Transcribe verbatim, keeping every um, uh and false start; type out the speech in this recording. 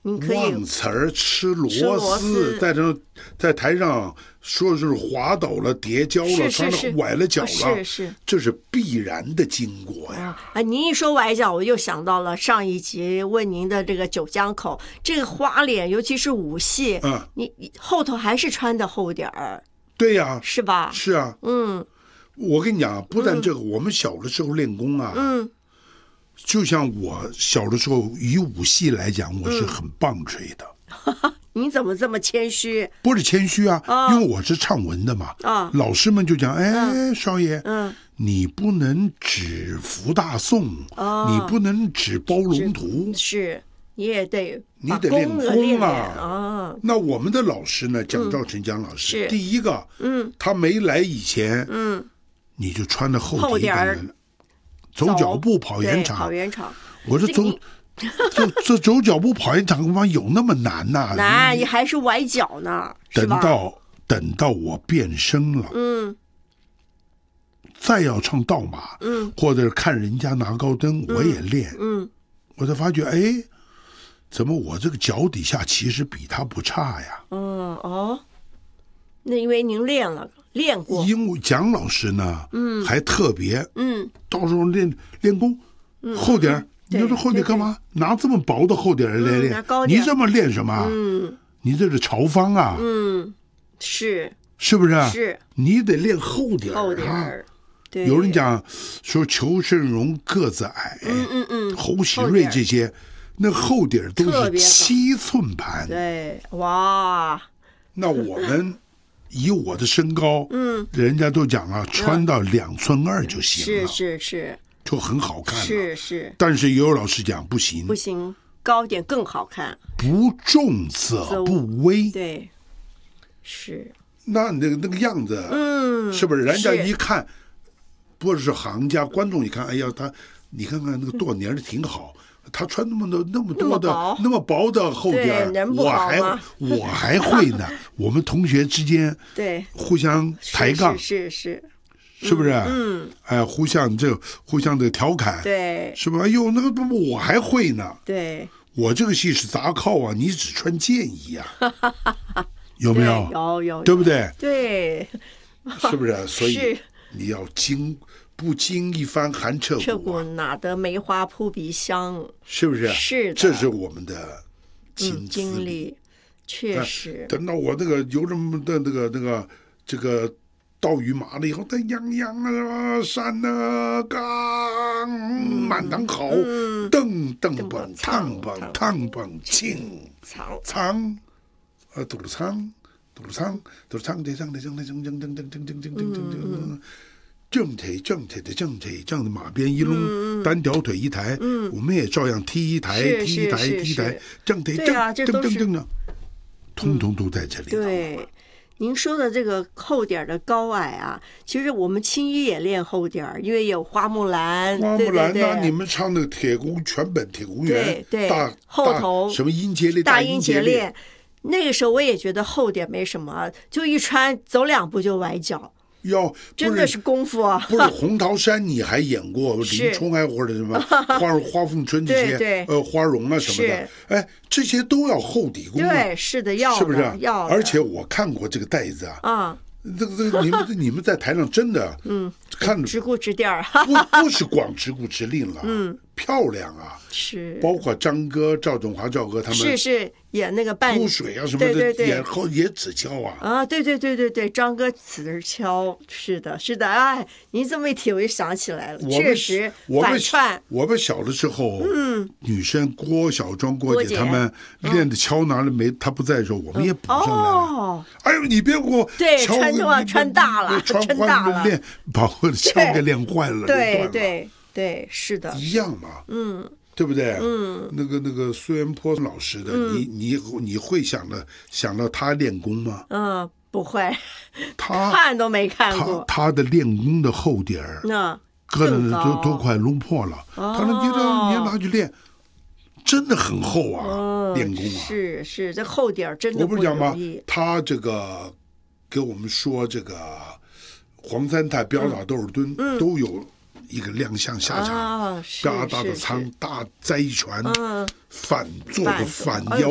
你可以忘词儿、吃螺吃螺丝丝，在这在台上说是滑倒了、跌跤了、 是是穿是了崴了脚了， 是是， 这是必然的经过呀。 啊，您一说崴脚，我又想到了上一集问您的这个九江口，这个花脸，尤其是武戏， 嗯， 你你后头还是穿的厚点儿， 对呀， 是吧？ 是啊， 嗯我跟你讲，不但这个，我们小的时候练功啊， 嗯， 就像我小的时候，以武戏来讲，我是很棒槌的。 您怎么这么谦虚？ 不是谦虚啊， 啊因为我是唱文的嘛。 啊老师们就讲，哎，少爷， 嗯， 你不能只福大颂， 哦你不能只包龙图， 是，你也得把你得练功功练啊啊。 那我们的老师呢，蒋兆成蒋老师， 是第一个， 嗯他没来以前， 嗯， 你就穿的厚厚点儿底一点的，走脚步跑对圆场。 跑圆场， 我说走这你， 这这走脚步跑圆场，妈有那么难呐？ 难，你还是崴脚呢，是吧？ 等到等到我变声了， 嗯再要唱倒马， 嗯或者是看人家拿高灯，我也练， 嗯， 我才发觉，哎，怎么我这个脚底下其实比他不差呀？ 嗯哦，那因为您练了，练过， 因为蒋老师呢，嗯，还特别， 嗯到时候练练功，厚点儿。你说这厚点干嘛？拿这么薄的厚点儿来嗯拿练高？点你这么练什么？ 嗯你这是朝方啊， 嗯，是是不是？ 是你得练厚点儿啊。 厚点儿，对， 有人讲说裘盛戎个子矮， 嗯嗯嗯， 侯喜瑞这些，那厚底儿都是特别高七寸盘。 对，哇， 那我们以我的身高， 嗯， 人家都讲啊，穿到两寸二就行是了， 是是就很好看了。 是是， 但是也有老师讲不行不，行，高点更好看， 不重则不威。 对，是， 那那个那个样子， 嗯， 是不是？人家是一看，不是行家，观众一看，哎呀，他你看看那个多年的挺好。他穿那么多那么多的那么薄那么薄的厚底儿， 对能不我还好吗我还会呢。我们同学之间对， 互相抬杠， 是是是， 是不是？ 嗯， 哎，互相这互相的调侃， 对是吧？哎呦，那个我还会呢。 对， 我这个戏是杂靠啊，你只穿剑衣啊，有没有？ 有有， 对不对？ 对， 是不是？所以是你要经不经一番寒彻彻骨骨啊， 哪得梅花扑鼻香？ 是不是？ 是的这是我们的嗯， 经资历。 经历确实， 等到我那个有这么的那个那个这个到羽马了以后，那泱泱啊山啊岗满堂好，噔噔蹦趟蹦趟蹦庆藏仓，呃，堵了仓，堵了仓，堵了仓的仓的仓的仓，噔噔噔噔噔噔噔噔噔。正腿正腿的正腿，这样的马鞭一弄，单条腿一抬，我们也照样踢一抬， 是踢一抬， 是踢一抬是， 正腿对啊正这都是正正正的，通通都在这里头。 对，您说的这个厚点儿的高矮啊，其实我们青衣也练厚点儿，因为有花木兰， 花木兰呐， 对对对你们唱那个《铁公全本铁公园对》，对大大后头什么音节列， 大音音节列， 练，那个时候我也觉得厚点没什么，就一穿走两步就崴脚， 要真的是功夫啊！ 不是红桃山，你还演过是林冲啊，或者什么花花凤春这些， 对对呃，花荣啊什么的是， 哎，这些都要厚底功啊， 对，是的，要的是不是？ 要的， 而且我看过这个带子啊， 啊， 这个这个你们你们在台上真的，嗯，看直顾直点儿， 不不是光直顾直令了，嗯，漂亮啊， 是包括张哥、赵振华、赵哥他们是是演那个扮扑水啊什么的， 对对对也后也只教啊。 啊，对对对对对，张哥词儿敲，是的，是的，哎，您这么一提，我就想起来了， 我们确实我们反串， 我们小的时候，嗯，女生郭小庄、郭郭姐姐她们练的敲哪里没，她不在的时候，我们也补上来了。 哦， 哎呦，你别给我对敲穿哇你穿大了穿穿大了练把我的敲给练坏了， 对练断了对对，是的， 一样嘛，嗯，对不对？嗯，那个那个苏元坡老师的， 嗯你你你会想到想到他练功吗？ 嗯，不会， 他看都没看他过， 他的练功的厚底儿， 那个人更高都都快撸破了，他那你这你要拿去练，真的很厚啊，练功啊。 是是，这厚点儿真的我不是讲吗容易？ 他这个给我们说这个黄三太彪打窦尔敦都有一个亮相下场， 啊，是大大的是仓大栽一拳， 嗯反做个反反哎呦腰